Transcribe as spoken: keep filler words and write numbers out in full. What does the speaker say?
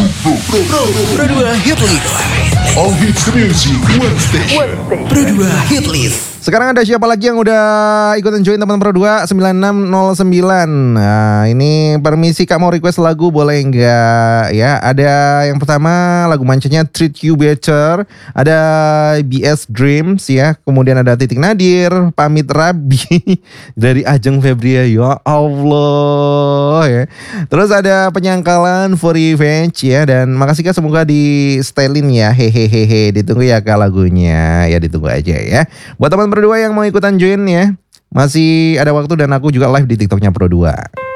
Pro, Pro dua Hit List. All hits the music, one station. Pro dua Hit List. Sekarang ada siapa lagi yang udah ikutan join teman Pro dua sembilan enam nol sembilan. Nah, ini permisi Kak mau request lagu boleh enggak ya? Ada yang pertama lagu mancanya Treat You Better, ada B S Dreams ya. Kemudian ada Titik Nadir, Pamit Rabi dari Ajeng Febria. Ya Allah ya. Terus ada Penyangkalan For Revenge ya, dan makasih Kak, semoga di stylin ya. Hehehehe, ditunggu ya Kak lagunya. Ya ditunggu aja ya. Buat teman Pro dua yang mau ikutan join ya, masih ada waktu dan aku juga live di TikToknya Pro dua.